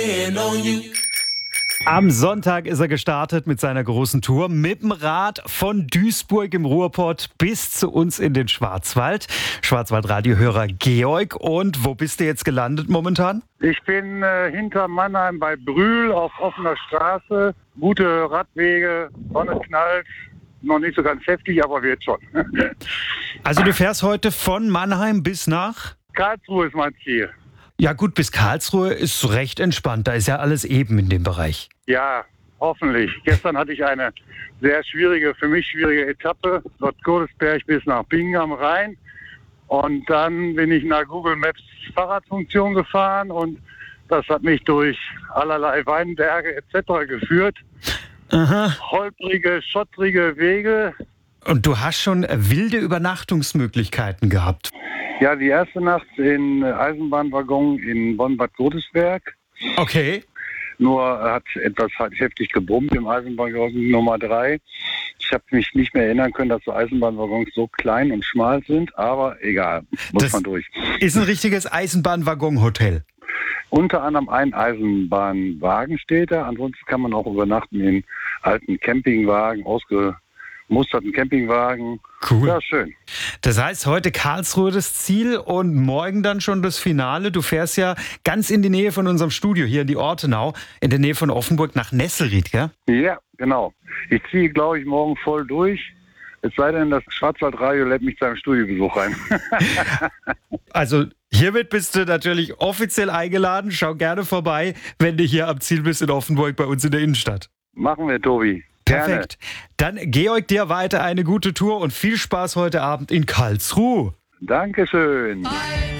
Am Sonntag ist er gestartet mit seiner großen Tour mit dem Rad von Duisburg im Ruhrpott bis zu uns in den Schwarzwald. Schwarzwald-Radio-Hörer Georg. Und wo bist du jetzt gelandet momentan? Ich bin hinter Mannheim bei Brühl auf offener Straße. Gute Radwege, Sonne knallt. Noch nicht so ganz heftig, aber wird schon. Also du fährst heute von Mannheim bis nach? Karlsruhe ist mein Ziel. Ja gut, bis Karlsruhe ist recht entspannt. Da ist ja alles eben in dem Bereich. Ja, hoffentlich. Gestern hatte ich eine sehr schwierige, für mich schwierige Etappe. Dort Godesberg bis nach Bingen am Rhein. Und dann bin ich nach Google Maps Fahrradfunktion gefahren und das hat mich durch allerlei Weinberge etc. geführt. Aha. Holprige, schottrige Wege. Und du hast schon wilde Übernachtungsmöglichkeiten gehabt. Ja, die erste Nacht in Eisenbahnwaggon in Bonn-Bad Godesberg. Okay. Nur hat etwas heftig gebrummt im Eisenbahnwaggon Nummer 3. Ich habe mich nicht mehr erinnern können, dass so Eisenbahnwaggons so klein und schmal sind, aber egal, muss man durch. Ist ein richtiges Eisenbahnwaggon-Hotel. Unter anderem ein Eisenbahnwagen steht da, ansonsten kann man auch übernachten in alten Campingwagen, ausgemusterten Campingwagen. Cool. Ja, schön. Das heißt, heute Karlsruhe das Ziel und morgen dann schon das Finale. Du fährst ja ganz in die Nähe von unserem Studio hier in die Ortenau, in der Nähe von Offenburg nach Nesselried, gell? Ja, genau. Ich ziehe, glaube ich, morgen voll durch. Es sei denn, das Schwarzwaldradio lädt mich zu einem Studiobesuch rein. Also hiermit bist du natürlich offiziell eingeladen. Schau gerne vorbei, wenn du hier am Ziel bist in Offenburg bei uns in der Innenstadt. Machen wir, Tobi. Gerne. Perfekt. Dann Georg, dir weiter eine gute Tour und viel Spaß heute Abend in Karlsruhe. Dankeschön.